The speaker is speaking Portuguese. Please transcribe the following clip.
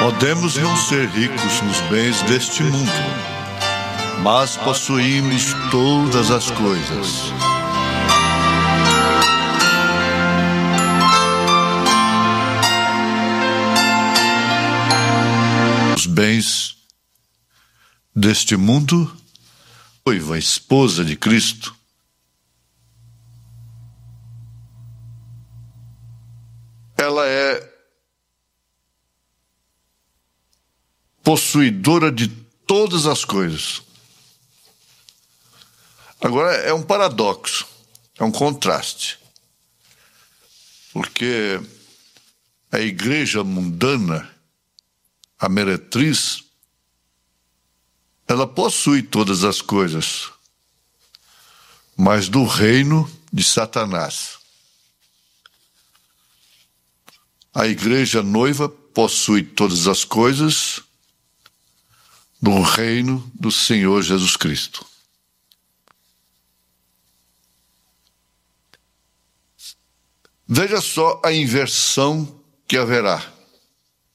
Podemos não ser ricos nos bens deste mundo, mas possuímos todas as coisas. Os bens deste mundo, noiva, esposa de Cristo, ela é possuidora de todas as coisas. Agora é um paradoxo, é um contraste, porque a igreja mundana, a meretriz, ela possui todas as coisas, mas do reino de Satanás. A igreja noiva possui todas as coisas do reino do Senhor Jesus Cristo. Veja só a inversão que haverá.